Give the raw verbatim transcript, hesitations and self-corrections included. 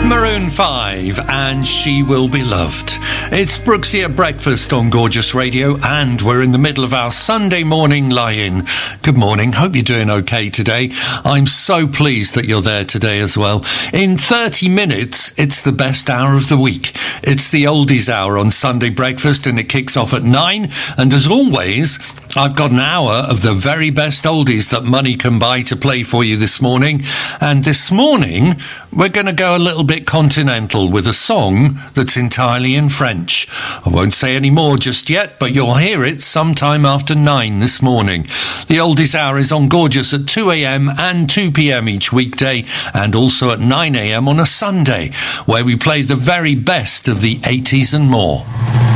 Maroon five and She Will Be Loved. It's Brooksy at breakfast on Gorgeous Radio, and we're in the middle of our Sunday morning lie-in. Good morning, hope you're doing okay today. I'm so pleased that you're there today as well. In thirty minutes, it's the best hour of the week. It's the oldies hour on Sunday breakfast, and it kicks off at nine. And as always, I've got an hour of the very best oldies that money can buy to play for you this morning. And this morning, we're going to go a little bit continental with a song that's entirely in French. I won't say any more just yet, but you'll hear it sometime after nine this morning. The oldies hour is on Gorgeous at two a.m. and two p.m. each weekday, and also at nine a.m. on a Sunday, where we play the very best of the eighties and more.